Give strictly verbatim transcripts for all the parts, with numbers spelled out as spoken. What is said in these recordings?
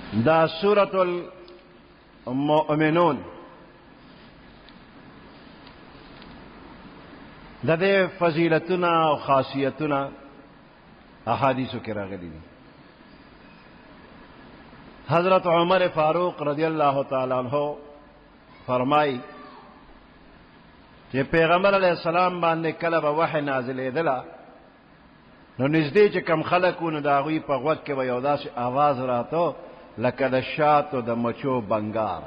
دا سورۃ المؤمنون د دې فضیلتونه او خاصیتونه احادیثو کې راغلي دي. حضرت عمر فاروق رضی اللہ تعالی عنہ فرمائی کہ پیغمبر علیہ السلام باندې کله به وحی نازلېدله نو نږدې چې کم خلک وو نو د هغوی په غوږ کې به یو داسې آواز راته لکه د شاتو د مچو بنګار.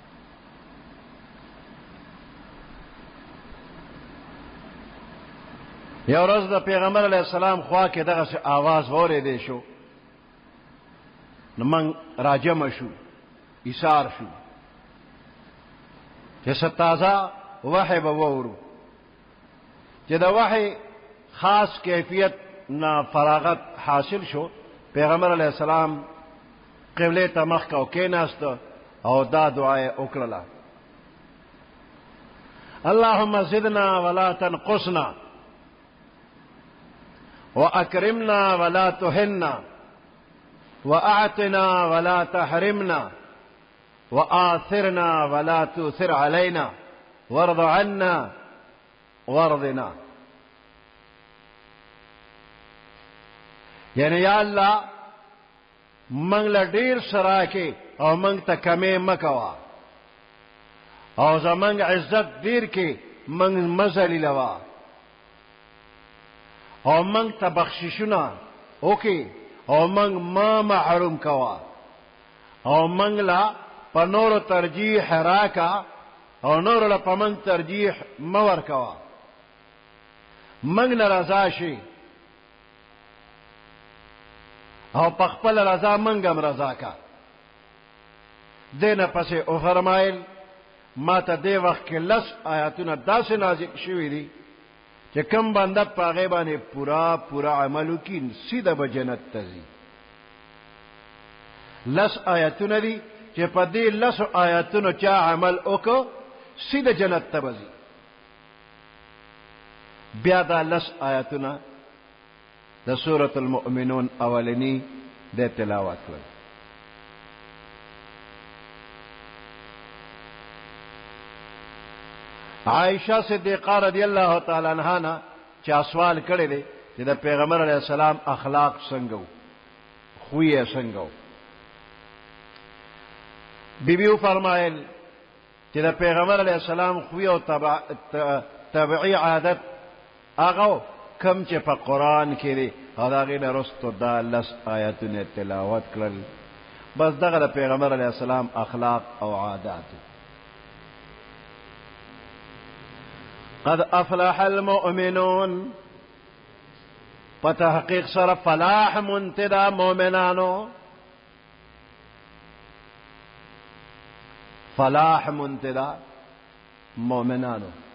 یو ورځ د پیغمبر علیہ السلام خوا کې دغسې آواز واورېدی شو نو من راجمع شو، ایثار شو چې څه تازه وحی به واورو چې د وحی خاص کیفیت نه فراغت حاصل شو. پیغمبر علیہ السلام قبله ته مخ کو کېناست او دا دعا یې وکړله: اللهم زدنا ولا تنقصنا واکرمنا ولا تهنا واعطنا ولا تحرمنا وآثرنا ولا تؤثر علينا وارض عنا وارضنا. یعنی یا الله منگ لډیر سراکه او منگ ته کمې مکوا او زمنګ عزت ډیر کې منگ مزلی لوا او منگ ته بخششونه اوکي او منگ ما محروم کوا او منگ لا په نور ترجیح راکا او نور لا په منگ ترجیح مور کوا. منگ نرضا شي او پخپل رضا منگم رضا کا. دینه پسې او فرمایل ما ته دې وخت کې لس آیاتونه داسې نازل شوي دي چې کم بنده په هغې باندې پورا پورا عمل وکړي سیده به جنت ته ځي. لس آیاتونه دي چې په دې لسو آیاتونو چا عمل وکړو سیده جنت ته به ځي. بیا دا لس آیاتونه د سورۃ المؤمنون اولنی د تلاوت کړل. عائشہ صدیقہ رضی اللہ تعالی عنہا نه چا سوال کړی دی چې د پیغمبر علیہ السلام اخلاق څنګه وو، خوی یې څنګه وو. بیبیو فرمایل چې د پیغمبر علیہ السلام خوی او طبعی عادت هغه کم چې په قرآن کې دی او د هغې نه رستو دا لس آیتونه تلاوت کړل. بس دغه د پیغمبر علیه السلام اخلاق او عادات. قد افلح المؤمنون په تحقیق سره فلاح منتدا مؤمنانو، فلاح منتدا مؤمنانو.